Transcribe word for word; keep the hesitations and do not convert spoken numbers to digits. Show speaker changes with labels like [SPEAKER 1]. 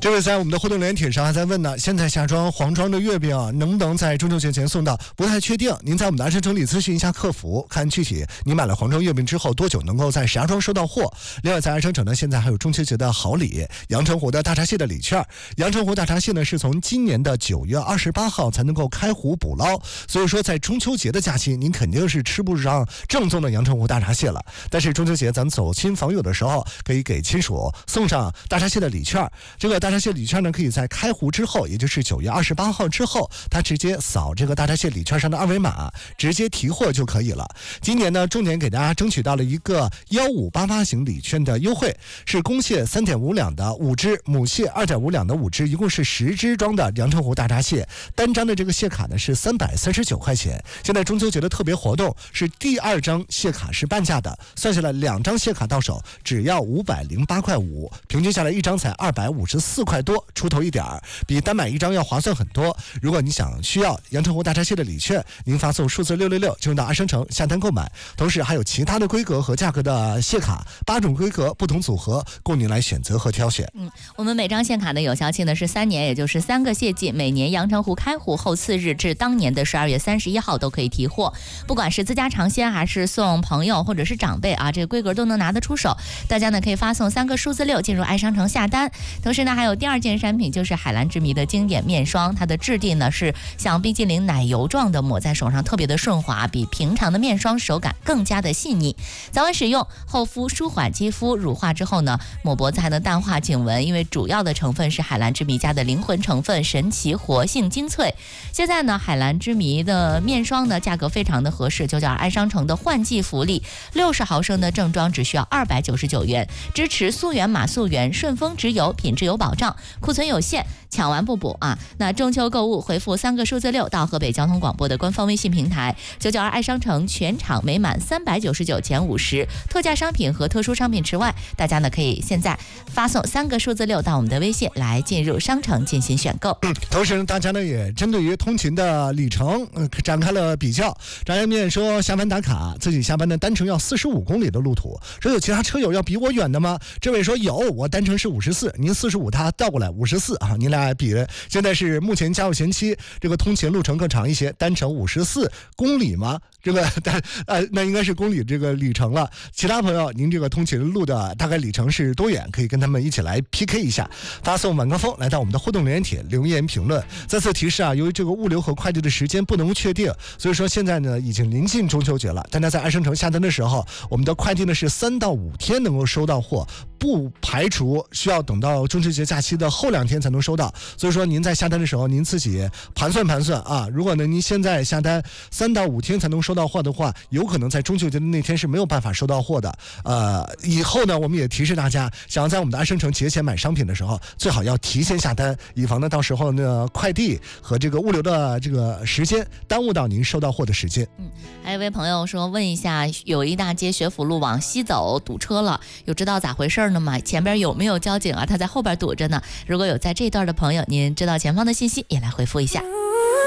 [SPEAKER 1] 这位在我们的互动连帖上还在问呢，现在夏庄黄庄的月饼能不能在中秋节前送到？不太确定，您在我们的安山城里咨询一下客服，看具体你买了黄庄月饼之后多久能够在石家庄收到货。另外在安山城呢，现在还有中秋节的好礼，阳澄湖的大闸蟹的礼券。阳澄湖大闸蟹呢是从今年的九月二十八号才能够开湖捕捞，所以说在中秋节的假期您肯定是吃不上正宗的阳澄湖大闸蟹了。但是中秋节咱们走亲访友的时候，可以给亲属送上大闸蟹的礼券。这个大闸蟹礼券呢，可以在开湖之后，也就是九月二十八号之后，他直接扫这个大闸蟹礼券上的二维码，直接提货就可以了。今年呢，重点给大家争取到了一个幺五八八型礼券的优惠，是公蟹三点五两的五只，母蟹二点五两的五只，一共是十只装的阳澄湖大闸蟹。单张的这个蟹卡呢是三百三十九块钱。现在中秋节的特别活动是第二张蟹卡是半价的，算下来两张蟹卡到手只要五百零八块五，平均下来一张才二百五十四块多出头一点儿，比单买一张要划算很多。如果你想需要阳澄湖大闸蟹的礼券，您发送数字六六六进入到安山城下单购买，同时还有其他的规格和价格的蟹卡，八种规格不同组合供您来选择和挑选。
[SPEAKER 2] 嗯，我们每张蟹卡的有效期呢是三年，也就是三个蟹季，每年阳澄湖开湖后次日至当年的十二月三十一号都可以提货，不管是自家尝鲜还是送朋友或者是长辈啊，这个规格都能拿得出手。大家呢可以发送三个数字六进入爱商城下单。同时呢还有第二件商品，就是海蓝之谜的经典面霜，它的质地呢是像冰激凌奶油状的，抹在手上特别的顺滑，比平常的面霜手感更加的细腻。早晚使用厚敷舒缓肌肤，乳化之后呢抹脖子还能淡化颈纹，因为主要的成分是海蓝之谜家的灵魂成分神奇活性精粹。现在呢海蓝之谜的面霜呢价格非常的合适，就叫爱商城的换季福利，六十毫升的正装只需要二百九十九元，支持溯源马溯源，顺丰直邮，品质有保障，库存有限，抢完不补啊！那中秋购物回复三个数字六到河北交通广播的官方微信平台，九九二爱商城全场每满三百九十九减五十，特价商品和特殊商品除外。大家呢可以现在发送三个数字六到我们的微信来进入商城进行选购。
[SPEAKER 1] 嗯、同时大家呢也针对于通勤的里程、呃、展开了比较。张彦面说下班打卡，自己下班的单程要四十五公里的路途，说有其他车友要比我远的吗？这位说有，我单程是五十四，您四十五，他倒过来五十四啊，您俩比了。现在是目前加入前期，这个通勤路程更长一些，单程五十四公里吗？这个呃，那应该是公里这个里程了。其他朋友，您这个通勤路的大概里程是多远？可以跟他们一起来 P K 一下，发送晚高峰来到我们的互动留言帖留言评论。再次提示啊，由于这个物流和快递的时间不能确定，所以说现在呢已经临近中秋节了。大家在爱商城下单的时候，我们的快递呢是三到五天能够收到货，不排除需要等到中秋节假期的后两天才能收到。所以说您在下单的时候，您自己盘算盘算啊。如果呢您现在下单三到五天才能收到货的话，有可能在中秋节的那天是没有办法收到货的。呃，以后呢我们也提示大家，想要在我们的爱商城节前买商品的时候，最好要提前下单，以防呢到时候呢快递和这个物流的这个时间耽误到您收到货的时间。
[SPEAKER 2] 嗯，还有一位朋友说问一下，有一大街学府路往西走堵车了，有知道咋回事呢吗？前边有没有交警啊？他在后边堵着呢。如果有在这段的朋友，您知道前方的信息也来回复一下。